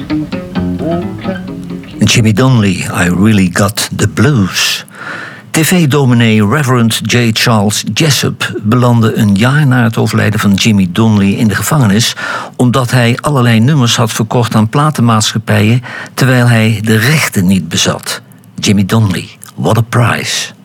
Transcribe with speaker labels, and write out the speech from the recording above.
Speaker 1: Jimmy Donnelly, I Really Got the Blues. TV-dominee Reverend J. Charles Jessup belandde een jaar na het overlijden van Jimmy Donnelly in de gevangenis, omdat hij allerlei nummers had verkocht aan platenmaatschappijen terwijl hij de rechten niet bezat. Jimmy Donnelly, what a prize.